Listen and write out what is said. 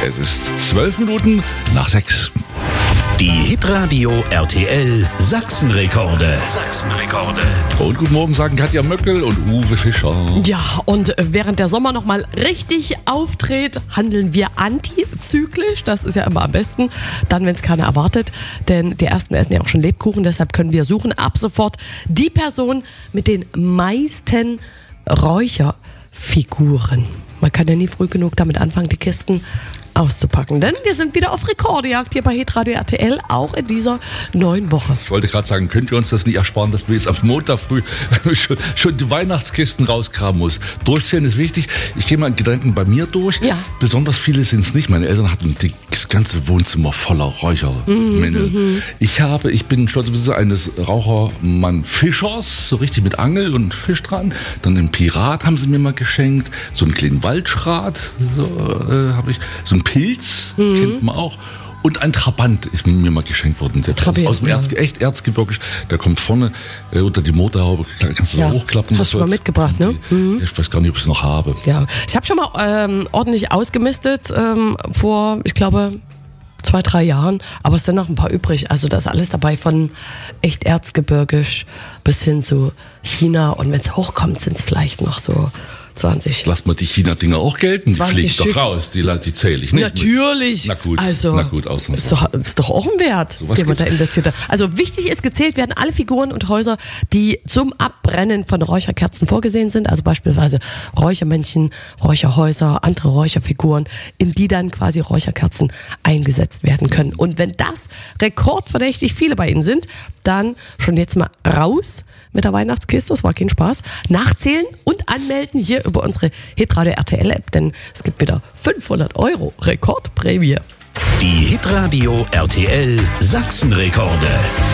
Es ist 12 Minuten nach 6. Die Hitradio RTL Sachsenrekorde. Und guten Morgen sagen Katja Möckel und Uwe Fischer. Ja, und während der Sommer nochmal richtig auftritt, handeln wir antizyklisch. Das ist ja immer am besten, dann, wenn es keiner erwartet. Denn die Ersten essen ja auch schon Lebkuchen, deshalb können wir suchen ab sofort die Person mit den meisten Räucherfiguren. Man kann ja nie früh genug damit anfangen, die Kisten auszupacken. Denn wir sind wieder auf Rekordjagd hier bei Hitradio RTL, auch in dieser neuen Woche. Ich wollte gerade sagen, könnt ihr uns das nicht ersparen, dass wir jetzt am Montag früh schon die Weihnachtskisten rausgraben muss. Durchzählen ist wichtig. Ich gehe mal Gedanken bei mir durch. Ja. Besonders viele sind es nicht. Meine Eltern hatten das ganze Wohnzimmer voller Räuchermännel. Ich bin Stolzbesitzer eines Rauchermann-Fischers, so richtig mit Angel und Fisch dran. Dann einen Pirat haben sie mir mal geschenkt. So einen kleinen Waldschrat habe ich. So ein Pilz, kennt man auch. Und ein Trabant ist mir mal geschenkt worden. Aus dem echt erzgebirgisch. Der kommt vorne unter die Motorhaube. Kannst du so hochklappen. Hast du mal mitgebracht, ne? Ich weiß gar nicht, ob ich es noch habe. Ja, ich habe schon mal ordentlich ausgemistet vor, ich glaube, 2-3 Jahren. Aber es sind noch ein paar übrig. Also da ist alles dabei, von echt erzgebirgisch bis hin zu China. Und wenn es hochkommt, sind es vielleicht noch so 20. Lass mal die China-Dinger auch gelten. Die fliegen doch raus. Die zähle ich nicht. Natürlich. Na gut, ausnahmsweise. Ist doch auch ein Wert, den man da investiert hat. Also wichtig ist, gezählt werden alle Figuren und Häuser, die zum Abbrennen von Räucherkerzen vorgesehen sind. Also beispielsweise Räuchermännchen, Räucherhäuser, andere Räucherfiguren, in die dann quasi Räucherkerzen eingesetzt werden können. Und wenn das rekordverdächtig viele bei Ihnen sind, dann schon jetzt mal raus mit der Weihnachtskiste, das war kein Spaß. Nachzählen und anmelden hier über unsere Hitradio RTL App, denn es gibt wieder 500 € Rekordprämie. Die Hitradio RTL Sachsenrekorde.